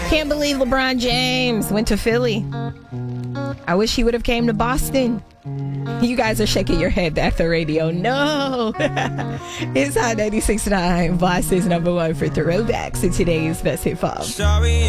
Can't believe LeBron James went to Philly. I wish he would have came to Boston. You guys are shaking your head at the radio. No. It's Hot 96.9, Boston's number one for throwbacks in today's Best Hip Hop.